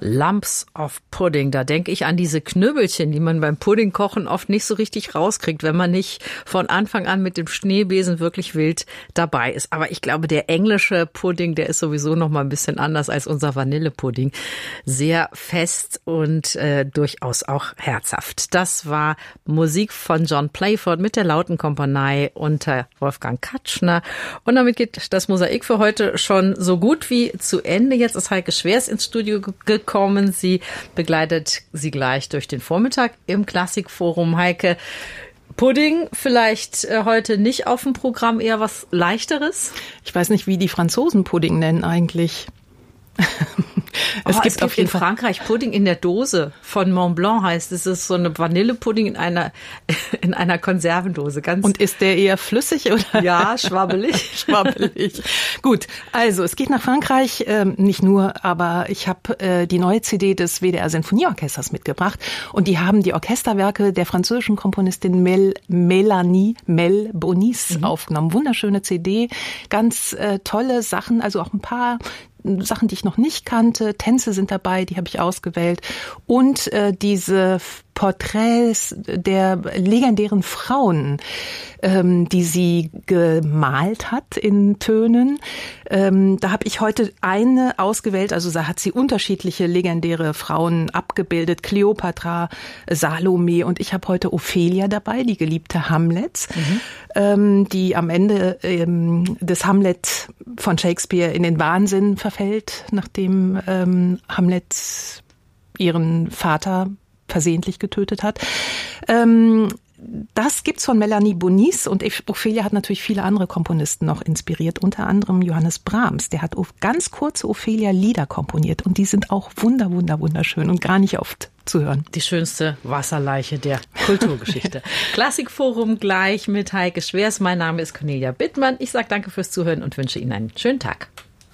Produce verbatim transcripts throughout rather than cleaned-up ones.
Lumps of Pudding. Da denke ich an diese Knüppelchen, die man beim Puddingkochen oft nicht so richtig rauskriegt, wenn man nicht von Anfang an mit dem Schneebesen wirklich wild dabei ist. Aber ich glaube, der englische Pudding, der ist sowieso noch mal ein bisschen anders als unser Vanillepudding. Sehr fest und äh, durchaus auch herzhaft. Das war Musik von John Playford mit der Lautenkompanie unter Wolfgang Katschner. Und damit geht das Mosaik für heute schon so gut wie zu Ende. Jetzt ist Heike Schwers ins Studio gekommen. Sie begleitet Sie gleich durch den Vormittag im Klassikforum. Heike, Pudding vielleicht heute nicht auf dem Programm, eher was Leichteres? Ich weiß nicht, wie die Franzosen Pudding nennen eigentlich. Es, oh, gibt es gibt auf jeden in Fall Frankreich Pudding in der Dose von Mont Blanc, heißt es. Es ist so eine Vanillepudding in einer in einer Konservendose. Ganz Und ist der eher flüssig oder? Ja, schwabbelig. Schwabbelig. Gut, also es geht nach Frankreich, ähm, nicht nur, aber ich habe äh, die neue C D des W D R Sinfonieorchesters mitgebracht und die haben die Orchesterwerke der französischen Komponistin Mel, Mélanie Mel Bonis mhm. aufgenommen. Wunderschöne C D, ganz äh, tolle Sachen, also auch ein paar Sachen, die ich noch nicht kannte. Tänze sind dabei, die habe ich ausgewählt. Und äh, diese Porträts der legendären Frauen, ähm, die sie gemalt hat in Tönen. Ähm, da habe ich heute eine ausgewählt, also da hat sie unterschiedliche legendäre Frauen abgebildet. Kleopatra, Salome und ich habe heute Ophelia dabei, die Geliebte Hamlets, mhm. ähm, die am Ende ähm, des Hamlet von Shakespeare in den Wahnsinn verfällt, nachdem ähm, Hamlet ihren Vater versehentlich getötet hat. Ähm, das gibt's von Mélanie Bonis und Ophelia hat natürlich viele andere Komponisten noch inspiriert, unter anderem Johannes Brahms. Der hat ganz kurze Ophelia-Lieder komponiert und die sind auch wunder, wunder, wunderschön und gar nicht oft zu hören. Die schönste Wasserleiche der Kulturgeschichte. Klassikforum gleich mit Heike Schwers. Mein Name ist Cornelia Bittmann. Ich sage danke fürs Zuhören und wünsche Ihnen einen schönen Tag.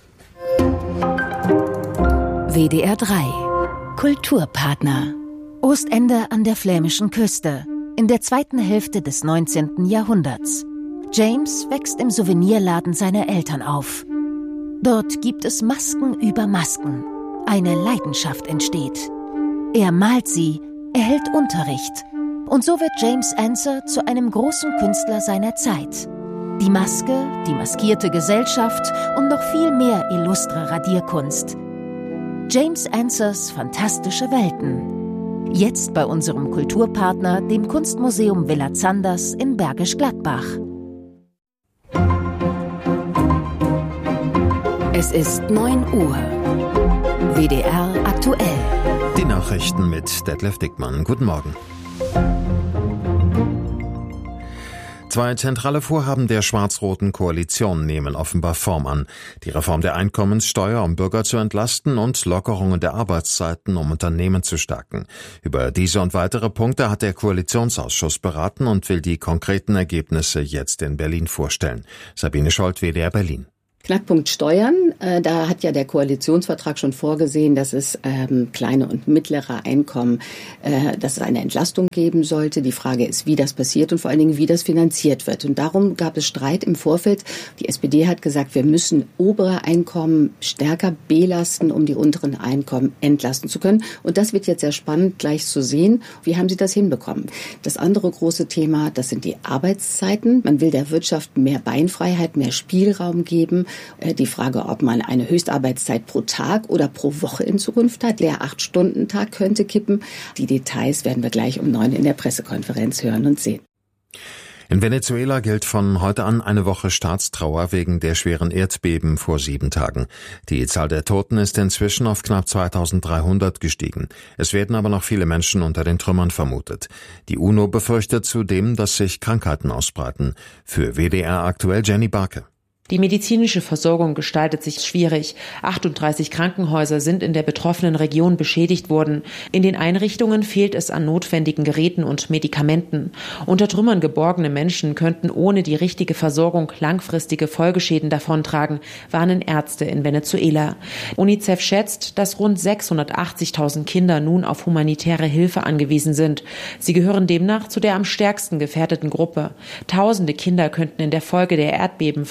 W D R drei Kulturpartner. Ostende an der flämischen Küste, in der zweiten Hälfte des neunzehnten Jahrhunderts. James wächst im Souvenirladen seiner Eltern auf. Dort gibt es Masken über Masken. Eine Leidenschaft entsteht. Er malt sie, erhält Unterricht. Und so wird James Ensor zu einem großen Künstler seiner Zeit. Die Maske, die maskierte Gesellschaft und noch viel mehr illustre Radierkunst. James Ensors fantastische Welten. Jetzt bei unserem Kulturpartner, dem Kunstmuseum Villa Zanders in Bergisch Gladbach. Es ist neun Uhr. W D R aktuell. Die Nachrichten mit Detlef Dickmann. Guten Morgen. Zwei zentrale Vorhaben der schwarz-roten Koalition nehmen offenbar Form an. Die Reform der Einkommenssteuer, um Bürger zu entlasten, und Lockerungen der Arbeitszeiten, um Unternehmen zu stärken. Über diese und weitere Punkte hat der Koalitionsausschuss beraten und will die konkreten Ergebnisse jetzt in Berlin vorstellen. Sabine Scholz, W D R Berlin. Knackpunkt Steuern, äh, da hat ja der Koalitionsvertrag schon vorgesehen, dass es ähm, kleine und mittlere Einkommen, äh, dass es eine Entlastung geben sollte. Die Frage ist, wie das passiert und vor allen Dingen, wie das finanziert wird. Und darum gab es Streit im Vorfeld. Die S P D hat gesagt, wir müssen obere Einkommen stärker belasten, um die unteren Einkommen entlasten zu können. Und das wird jetzt sehr spannend gleich zu sehen. Wie haben sie das hinbekommen? Das andere große Thema, das sind die Arbeitszeiten. Man will der Wirtschaft mehr Beinfreiheit, mehr Spielraum geben. Die Frage, ob man eine Höchstarbeitszeit pro Tag oder pro Woche in Zukunft hat. Der Acht-Stunden-Tag könnte kippen. Die Details werden wir gleich um neun in der Pressekonferenz hören und sehen. In Venezuela gilt von heute an eine Woche Staatstrauer wegen der schweren Erdbeben vor sieben Tagen. Die Zahl der Toten ist inzwischen auf knapp zweitausenddreihundert gestiegen. Es werden aber noch viele Menschen unter den Trümmern vermutet. Die UNO befürchtet zudem, dass sich Krankheiten ausbreiten. Für W D R aktuell Jenny Barke. Die medizinische Versorgung gestaltet sich schwierig. achtunddreißig Krankenhäuser sind in der betroffenen Region beschädigt worden. In den Einrichtungen fehlt es an notwendigen Geräten und Medikamenten. Unter Trümmern geborgene Menschen könnten ohne die richtige Versorgung langfristige Folgeschäden davontragen, warnen Ärzte in Venezuela. UNICEF schätzt, dass rund sechshundertachtzigtausend Kinder nun auf humanitäre Hilfe angewiesen sind. Sie gehören demnach zu der am stärksten gefährdeten Gruppe. Tausende Kinder könnten in der Folge der Erdbeben von Familien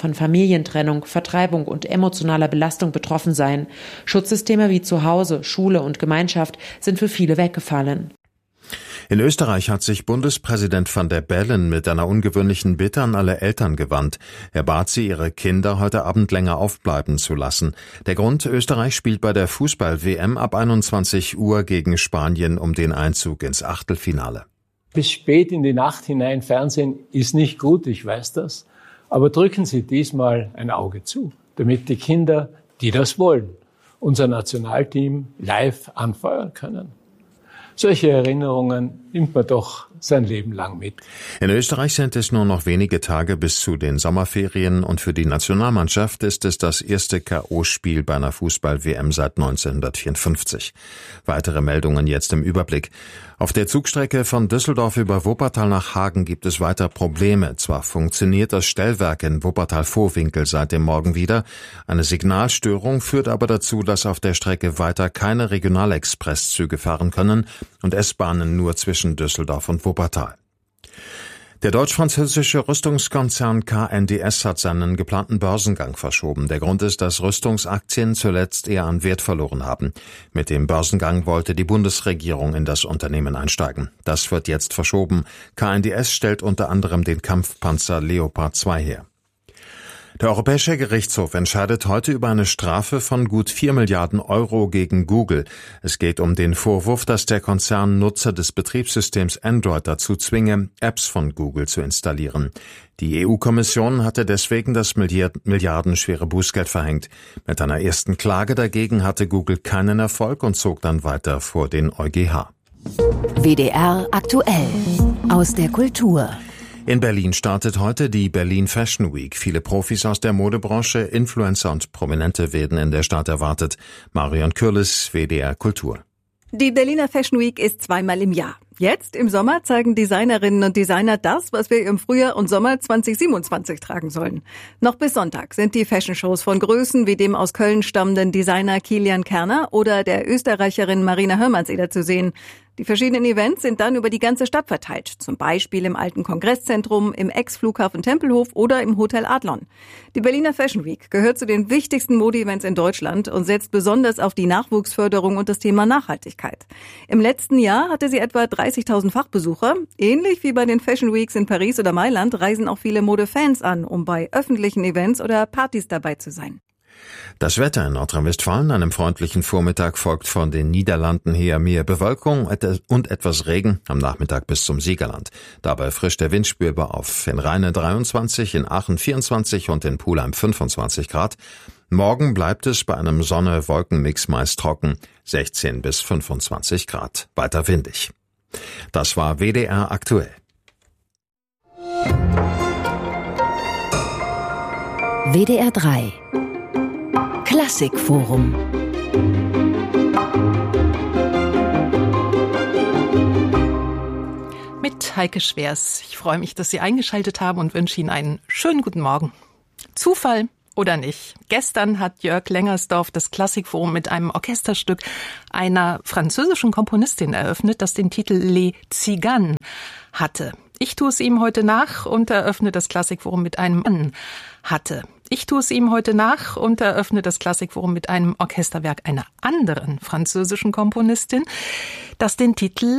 Familientrennung, Vertreibung und emotionaler Belastung betroffen seien. Schutzsysteme wie Zuhause, Schule und Gemeinschaft sind für viele weggefallen. In Österreich hat sich Bundespräsident van der Bellen mit einer ungewöhnlichen Bitte an alle Eltern gewandt. Er bat sie, ihre Kinder heute Abend länger aufbleiben zu lassen. Der Grund: Österreich spielt bei der Fußball-W M ab einundzwanzig Uhr gegen Spanien um den Einzug ins Achtelfinale. Bis spät in die Nacht hinein Fernsehen ist nicht gut, ich weiß das. Aber drücken Sie diesmal ein Auge zu, damit die Kinder, die das wollen, unser Nationalteam live anfeuern können. Solche Erinnerungen nimmt man doch sein Leben lang mit. In Österreich sind es nur noch wenige Tage bis zu den Sommerferien und für die Nationalmannschaft ist es das erste K O-Spiel bei einer Fußball-W M seit neunzehnhundertvierundfünfzig. Weitere Meldungen jetzt im Überblick. Auf der Zugstrecke von Düsseldorf über Wuppertal nach Hagen gibt es weiter Probleme. Zwar funktioniert das Stellwerk in Wuppertal-Vohwinkel seit dem Morgen wieder. Eine Signalstörung führt aber dazu, dass auf der Strecke weiter keine Regionalexpresszüge fahren können und S-Bahnen nur zwischen Düsseldorf und Wuppertal. Der deutsch-französische Rüstungskonzern K N D S hat seinen geplanten Börsengang verschoben. Der Grund ist, dass Rüstungsaktien zuletzt eher an Wert verloren haben. Mit dem Börsengang wollte die Bundesregierung in das Unternehmen einsteigen. Das wird jetzt verschoben. K N D S stellt unter anderem den Kampfpanzer Leopard zwei her. Der Europäische Gerichtshof entscheidet heute über eine Strafe von gut vier Milliarden Euro gegen Google. Es geht um den Vorwurf, dass der Konzern Nutzer des Betriebssystems Android dazu zwinge, Apps von Google zu installieren. Die E U-Kommission hatte deswegen das milliardenschwere Bußgeld verhängt. Mit einer ersten Klage dagegen hatte Google keinen Erfolg und zog dann weiter vor den EuGH. W D R aktuell aus der Kultur. In Berlin startet heute die Berlin Fashion Week. Viele Profis aus der Modebranche, Influencer und Prominente werden in der Stadt erwartet. Marion Kürlis, W D R Kultur. Die Berliner Fashion Week ist zweimal im Jahr. Jetzt im Sommer zeigen Designerinnen und Designer das, was wir im Frühjahr und Sommer zwanzig siebenundzwanzig tragen sollen. Noch bis Sonntag sind die Fashion-Shows von Größen wie dem aus Köln stammenden Designer Kilian Kerner oder der Österreicherin Marina Hörmannseder zu sehen. Die verschiedenen Events sind dann über die ganze Stadt verteilt, zum Beispiel im alten Kongresszentrum, im Ex-Flughafen Tempelhof oder im Hotel Adlon. Die Berliner Fashion Week gehört zu den wichtigsten Mode-Events in Deutschland und setzt besonders auf die Nachwuchsförderung und das Thema Nachhaltigkeit. Im letzten Jahr hatte sie etwa dreißigtausend Fachbesucher. Ähnlich wie bei den Fashion Weeks in Paris oder Mailand reisen auch viele Modefans an, um bei öffentlichen Events oder Partys dabei zu sein. Das Wetter in Nordrhein-Westfalen: einem freundlichen Vormittag folgt von den Niederlanden her mehr Bewölkung und etwas Regen, am Nachmittag bis zum Siegerland. Dabei frischt der Wind spürbar auf. In Rheine dreiundzwanzig, in Aachen vierundzwanzig und in Pulheim fünfundzwanzig Grad. Morgen bleibt es bei einem Sonne-Wolken-Mix meist trocken, sechzehn bis fünfundzwanzig Grad. Weiter windig. Das war W D R aktuell. W D R drei Klassikforum. Mit Heike Schwers. Ich freue mich, dass Sie eingeschaltet haben und wünsche Ihnen einen schönen guten Morgen. Zufall oder nicht? Gestern hat Jörg Lengersdorf das Klassikforum mit einem Orchesterstück einer französischen Komponistin eröffnet, das den Titel Les Tziganes hatte. Ich tue es ihm heute nach und eröffne das Klassikforum mit einem Mann hatte. Ich tue es ihm heute nach und eröffne das Klassikforum mit einem Orchesterwerk einer anderen französischen Komponistin, das den Titel